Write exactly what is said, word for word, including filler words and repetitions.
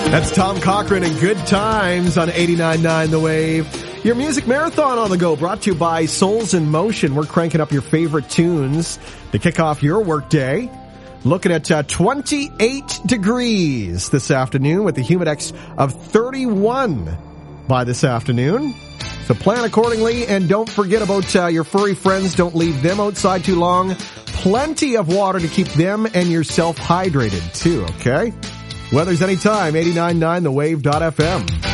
That's Tom Cochran and Good Times on eighty-nine point nine The Wave. Your music marathon on the go, brought to you by Souls in Motion. We're cranking up your favorite tunes to kick off your workday. Looking at uh, twenty-eight degrees this afternoon with a humidex of thirty-one by this afternoon. So plan accordingly, and don't forget about uh, your furry friends. Don't leave them outside too long. Plenty of water to keep them and yourself hydrated too, okay? Weather's anytime, eighty-nine point nine the wave dot f m.